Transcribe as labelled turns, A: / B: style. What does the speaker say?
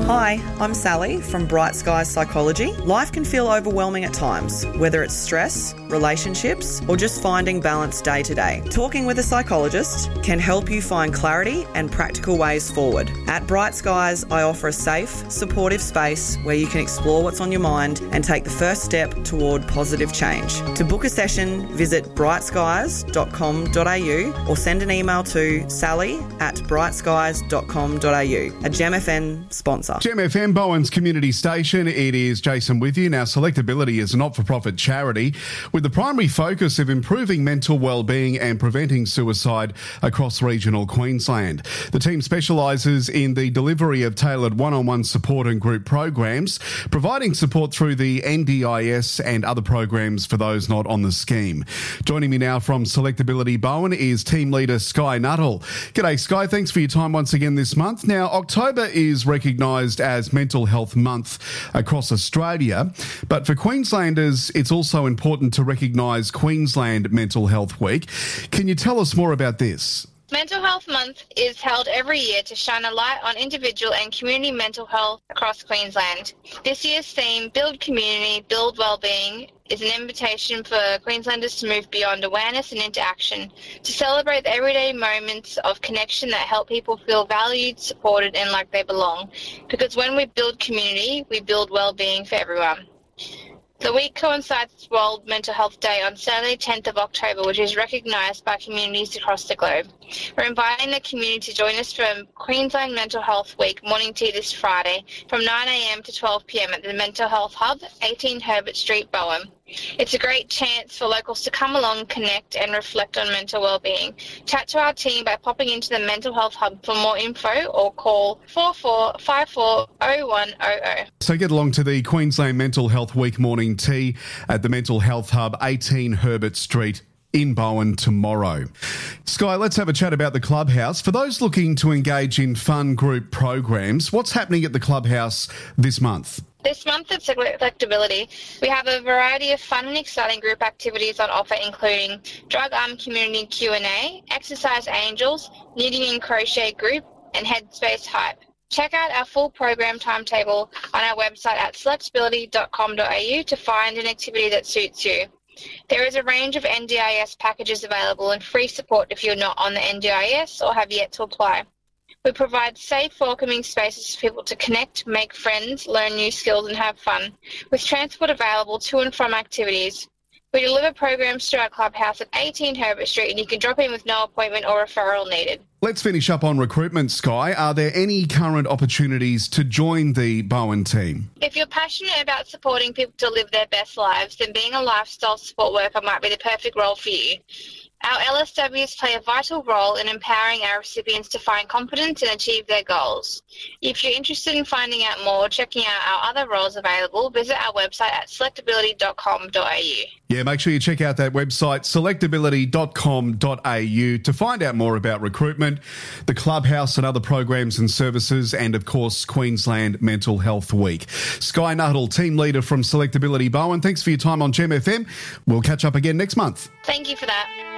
A: Hi, I'm Sally from Bright Skies Psychology. Life can feel overwhelming at times, whether it's stress, relationships, or just finding balance day to day. Talking with a psychologist can help you find clarity and practical ways forward. At Bright Skies, I offer a safe, supportive space where you can explore what's on your mind and take the first step toward positive change. To book a session, visit brightskies.com.au or send an email to sally@brightskies.com.au, a Gem FM sponsor.
B: Gem FM, Bowen's community station. It is Jason with you. Now, Selectability is a not-for-profit charity with the primary focus of improving mental well-being and preventing suicide across regional Queensland. The team specialises in the delivery of tailored one-on-one support and group programs, providing support through the NDIS and other programs for those not on the scheme. Joining me now from Selectability Bowen is team leader Sky Nuttall. G'day, Sky. Thanks for your time once again this month. Now, October is recognised as Mental Health Month across Australia, but for Queenslanders, it's also important to recognise Queensland Mental Health Week. Can you tell us more about this?
C: Mental Health Month is held every year to shine a light on individual and community mental health across Queensland. This year's theme, Build Community, Build Wellbeing, is an invitation for Queenslanders to move beyond awareness and into action, to celebrate the everyday moments of connection that help people feel valued, supported and like they belong. Because when we build community, we build wellbeing for everyone. The week coincides with World Mental Health Day on Saturday, 10th of October, which is recognised by communities across the globe. We're inviting the community to join us for Queensland Mental Health Week morning tea this Friday from 9 a.m. to 12 p.m. at the Mental Health Hub, 18 Herbert Street, Bowen. It's a great chance for locals to come along, connect and reflect on mental wellbeing. Chat to our team by popping into the Mental Health Hub for more info or call 44540100.
B: So get along to the Queensland Mental Health Week morning tea at the Mental Health Hub, 18 Herbert Street in Bowen tomorrow. Sky, let's have a chat about the Clubhouse. For those looking to engage in fun group programs, what's happening at the Clubhouse this month?
C: This month at Selectability, we have a variety of fun and exciting group activities on offer, including Drug Arm Community Q&A, Exercise Angels, Knitting and Crochet Group, and Headspace Hype. Check out our full program timetable on our website at selectability.com.au to find an activity that suits you. There is a range of NDIS packages available and free support if you're not on the NDIS or have yet to apply. We provide safe, welcoming spaces for people to connect, make friends, learn new skills and have fun, with transport available to and from activities. We deliver programs to our clubhouse at 18 Herbert Street and you can drop in with no appointment or referral needed.
B: Let's finish up on recruitment, Sky. Are there any current opportunities to join the Bowen team?
C: If you're passionate about supporting people to live their best lives, then being a lifestyle support worker might be the perfect role for you. Our LSWs play a vital role in empowering our recipients to find confidence and achieve their goals. If you're interested in finding out more or checking out our other roles available, visit our website at selectability.com.au.
B: Yeah, make sure you check out that website, selectability.com.au, to find out more about recruitment, the Clubhouse and other programs and services, and of course, Queensland Mental Health Week. Sky Nuttall, team leader from Selectability Bowen, thanks for your time on Gem FM. We'll catch up again next month.
C: Thank you for that.